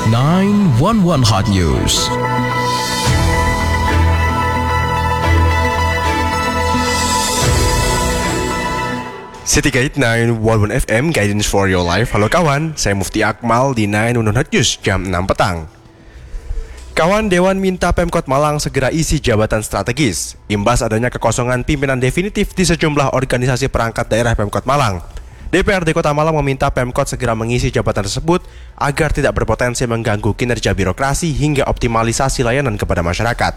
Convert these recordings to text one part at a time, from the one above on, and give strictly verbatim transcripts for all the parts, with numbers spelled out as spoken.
nine one one Hot News. City Gate nine one one F M, Guidance for Your Life. Halo kawan, saya Mufti Akmal di nine one one Hot News jam enam petang. Kawan, Dewan minta Pemkot Malang segera isi jabatan strategis imbas adanya kekosongan pimpinan definitif di sejumlah organisasi perangkat daerah Pemkot Malang. D P R D Kota Malang meminta Pemkot segera mengisi jabatan tersebut agar tidak berpotensi mengganggu kinerja birokrasi hingga optimalisasi layanan kepada masyarakat.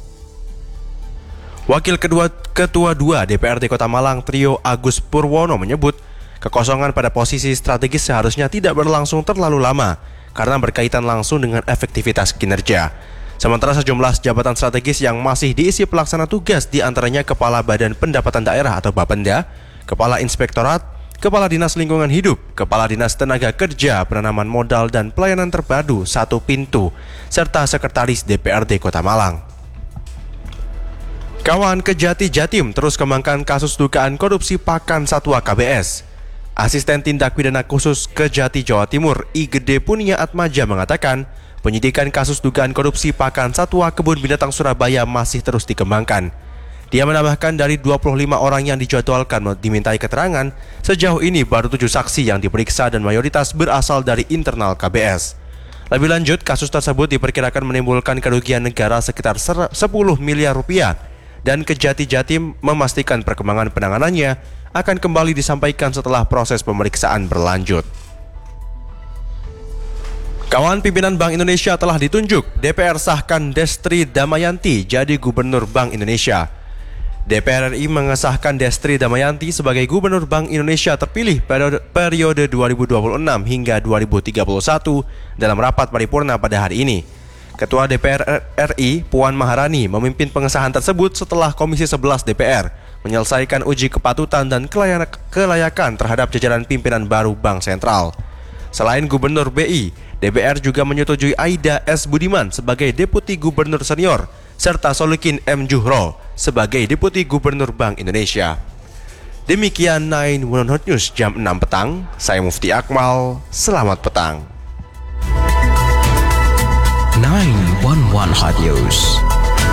Wakil kedua Ketua dua D P R D Kota Malang, Trio Agus Purwono, menyebut kekosongan pada posisi strategis seharusnya tidak berlangsung terlalu lama karena berkaitan langsung dengan efektivitas kinerja. Sementara sejumlah jabatan strategis yang masih diisi pelaksana tugas diantaranya Kepala Badan Pendapatan Daerah atau Bapenda, Kepala Inspektorat, Kepala Dinas Lingkungan Hidup, Kepala Dinas Tenaga Kerja, Penanaman Modal dan Pelayanan Terpadu Satu Pintu, serta Sekretaris D P R D Kota Malang. Kawan, Kejati Jatim terus kembangkan kasus dugaan korupsi pakan satwa K B S. Asisten Tindak Pidana Khusus Kejati Jawa Timur, I Gede Punia Atmaja, mengatakan penyidikan kasus dugaan korupsi pakan satwa Kebun Binatang Surabaya masih terus dikembangkan. Dia menambahkan dari dua puluh lima orang yang dijadwalkan dimintai keterangan, sejauh ini baru tujuh saksi yang diperiksa dan mayoritas berasal dari internal K B S. Lebih lanjut, kasus tersebut diperkirakan menimbulkan kerugian negara sekitar sepuluh miliar rupiah dan Kejati Jatim memastikan perkembangan penanganannya akan kembali disampaikan setelah proses pemeriksaan berlanjut. Kawan, pimpinan Bank Indonesia telah ditunjuk. D P R sahkan Destri Damayanti jadi Gubernur Bank Indonesia. D P R R I mengesahkan Destri Damayanti sebagai Gubernur Bank Indonesia terpilih periode, periode dua ribu dua puluh enam hingga dua ribu tiga puluh satu dalam rapat paripurna pada hari ini. Ketua D P R R I Puan Maharani memimpin pengesahan tersebut setelah Komisi sebelas D P R menyelesaikan uji kepatutan dan kelayakan terhadap jajaran pimpinan baru Bank Sentral. Selain Gubernur B I, D P R juga menyetujui Aida S. Budiman sebagai Deputi Gubernur Senior serta Solikin M. Juhro sebagai Deputi Gubernur Bank Indonesia. Demikian nine one one Hot News jam enam petang. Saya Mufti Akmal, selamat petang. nine one one Hot News.